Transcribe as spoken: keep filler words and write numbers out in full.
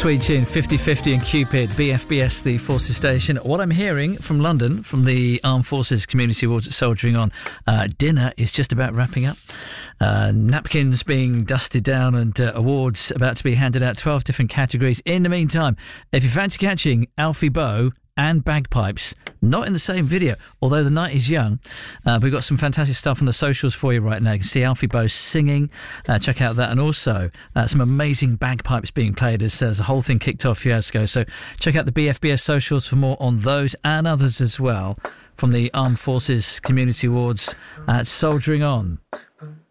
sweet tune, fifty fifty and Cupid, B F B S, the Forces station. What I'm hearing from London, from the Armed Forces Community Awards at Soldiering On, uh, dinner is just about wrapping up. Uh, napkins being dusted down and uh, awards about to be handed out, twelve different categories. In the meantime, if you fancy catching Alfie Boe and bagpipes, not in the same video, although the night is young. Uh, we've got some fantastic stuff on the socials for you right now. You can see Alfie Boe singing. Uh, check out that. And also uh, some amazing bagpipes being played as, as the whole thing kicked off a few years ago. So check out the B F B S socials for more on those and others as well from the Armed Forces Community Awards at Soldiering On.